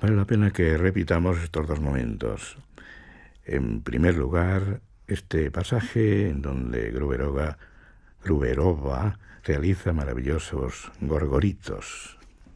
Vale la pena que repitamos estos dos momentos. En primer lugar, este pasaje en donde Gruberova realiza maravillosos gorgoritos